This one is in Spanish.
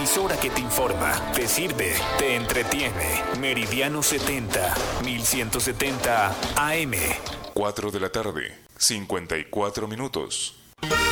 emisora que te informa, te sirve, te entretiene. Meridiano 70, 1170 AM. 4 de la tarde, 54 minutos.